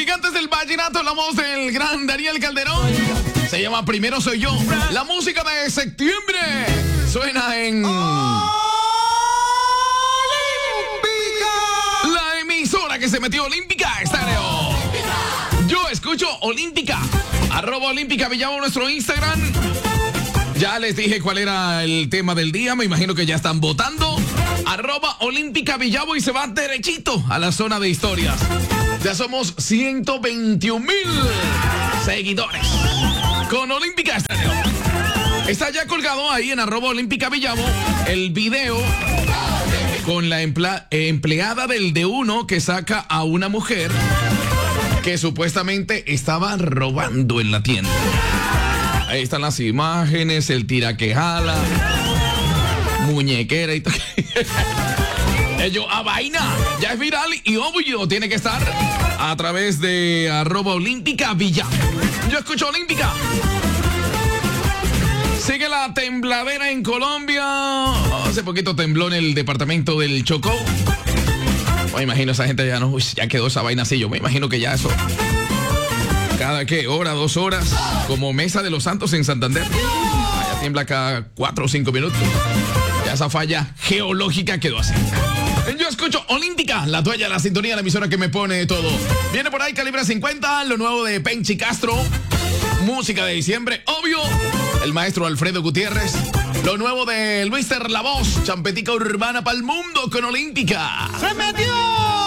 gigantes del vallenato, la voz del gran Daniel Calderón. Se llama Primero Soy Yo. La música de septiembre suena en la emisora que se metió, Olímpica Estéreo. Yo escucho Olímpica. @Olímpica Villavo, nuestro Instagram. Ya les dije cuál era el tema del día. Me imagino que ya están votando. @Olímpica Villavo y se va derechito a la zona de historias. Ya somos 121,000 seguidores con Olímpica Estéreo. Está ya colgado ahí en @Olímpica Villavo el video con la empleada del D1 que saca a una mujer que supuestamente estaba robando en la tienda. Ahí están las imágenes, el tiraquejala, muñequera y todo. Ello a vaina, ya es viral y obvio tiene que estar a través de @Olímpica Villa. Yo escucho Olímpica. Sigue la tembladera en Colombia. Hace poquito tembló en el departamento del Chocó. Me imagino esa gente ya no, ya quedó esa vaina así. Yo me imagino que ya eso. Cada hora, 2 horas, como Mesa de los Santos en Santander. Allá tiembla cada 4 o 5 minutos. Ya esa falla geológica quedó así. Yo escucho Olímpica, la tuya, la sintonía, la emisora que me pone todo. Viene por ahí Calibre 50, lo nuevo de Penchi Castro. Música de diciembre, obvio. El maestro Alfredo Gutiérrez. Lo nuevo de Luis La Voz, champetica urbana para el mundo con Olímpica. ¡Se metió!